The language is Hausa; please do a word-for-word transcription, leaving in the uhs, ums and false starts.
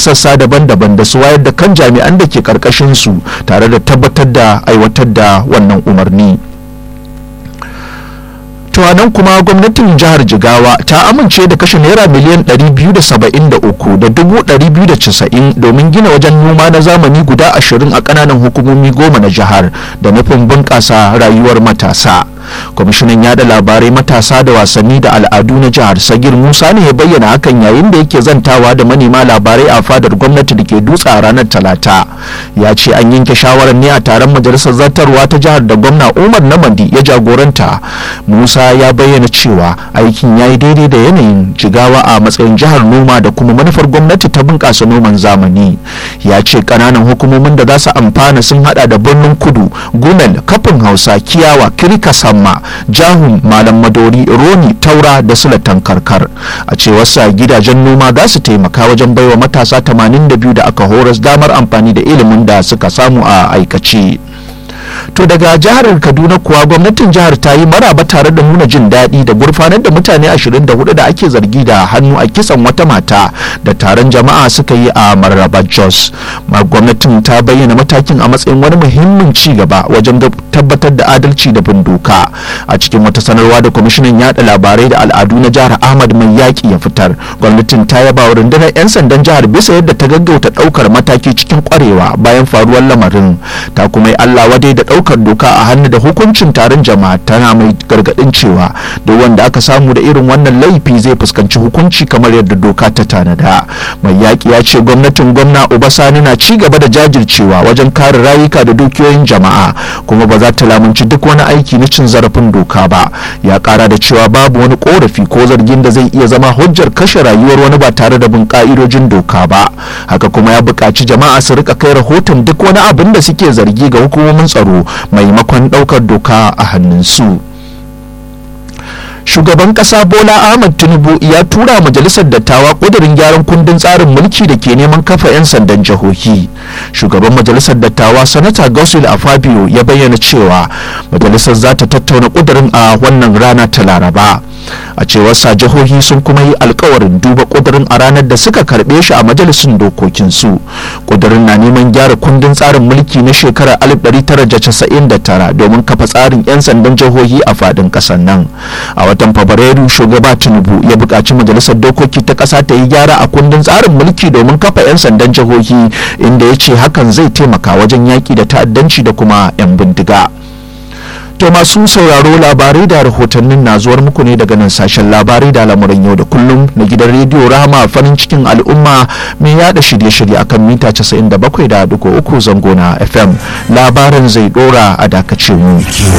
sassa daban-daban da su wayar da kan jami'an da ke karkashin su tare da tabbatar da aiwatar da wannan umarni. nan kuma gwamnatin jihar Jigawa ta amince da kashe naira miliyan ɗari biyu da saba'in da uku da dubu ɗari biyu da casa'in domin gina wajen noma na zamani guda ashirin a ƙananan hukumomi goma na jihar da nufin bunƙasa rayuwar matasa. Kwamishinan yada labarai, matasa da wasanni da al'adu na jihar Sagir Musa ne ya bayyana hakan yayin da yake zantawa da manema labarai a fadar gwamnati da ke Dutse a ranar Talata. Ya ce an yanke shawarar ne a taron majalisar zartarwa ta jihar da gwamna Umar Namadi ya jagoranta. Musa ya bayyana cewa aikin ya yi daidai da yanayin Jigawa a matsayin jihar noma da kuma manufar gwamnati ta bunƙasa noman zamani. Ya ce ƙananan hukumomin da za su amfana sun hada da Birnin Kudu, Gumel, Kafin Hausa, Kiyawa, Kirka Samma, Jahun, Malam Madori, Roni, Taura da Sulatan Karkar. A cewar sa gidajen noma za su taimaka wajen baiwa matasa tamanin da biyu da aka horas damar amfani da ilimin da suka samu a aikace. To daga jihar Kaduna kuwa gwamnatin jihar ta yi maraba tare da nuna jin daɗi da gurfanar da mutane ashirin da hudu da ake zargi da hannu a kisan wata mata da taron jama'a suka yi a Mararaba Jos. Gwamnatin ta bayyana matakin a matsayin wani muhimmin ci gaba wajen tabbatar da adalci da bin doka. A cikin wata sanarwa da kwamishinan yaɗa labarai da al'adu na jihar Ahmad Mai Yaƙi ya fitar, gwamnatin ta yaba wa rundunar 'yan sandan jihar bisa yadda ta gaggauta ɗaukar mataki cikin ƙwarewa bayan faruwar lamarin. Ta kuma yi Allah wadai da ɗaukar doka a hannu da hukuncin taron jama'a, tana mai gargaɗin cewa duk wanda aka samu da irin wannan laifi zai fuskanci hukunci kamar yadda doka ta tanada. Mai Yaƙi ya ce gwamnatin gwamna Obasani na ci gaba da jajircewa wajen kare rayuka da dukiyoyin jama'a kuma ba za ta lamunci duk wani aiki na cin zarafin doka ba. Ya ƙara da cewa babu wani ƙorafi ko zargin da zai iya zama hujjar kashe rayuwar wani ba tare da bin ƙa'idojin doka ba. Haka kuma ya buƙaci jama'a su rika kai rahoton duk wani abin da suke zargi ga hukumomin tsaro maimakon ɗaukar doka a hannunsu. Shugaban ƙasa Bola Ahmed Tinubu ya tura majalisar dattawa ƙudurin gyaran kundin tsarin mulki da ke neman kafa 'yan sandan jihohi. Shugaban majalisar dattawa Sanata Godswill Afabio ya bayyana cewa majalisar za ta tattauna ƙudurin a wannan rana ta Laraba. A cewar sa jihohi sun kuma yi alkawarin duba ƙudurin a ranar da suka karɓe shi a majalisun dokokinsu. Ƙudurin na neman gyara kundin tsarin mulki na shekarar alif ɗari tara da casa'in da tara domin kafa tsarin 'yan sandan jihohi a faɗin ƙasar nan. A watan Fabrairu shugaba Tinubu ya buƙaci majalisar dokoki ta ƙasa ta yi gyara a kundin tsarin mulki domin kafa 'yan sandan jihohi, inda ya ce hakan zai taimaka wajen yaƙi da ta'addanci da kuma 'yan bindiga. To masu sauraro, labarai da rahotannin na zuwar muku ne daga nan sashen labarai da lamuran yau da kullum na gidan rediyo Rahama farin cikin al'umma mai yada shirye-shirye akan mita casa'in da bakwai da digo uku zango na F M. Labaran zai dora a dakace mu.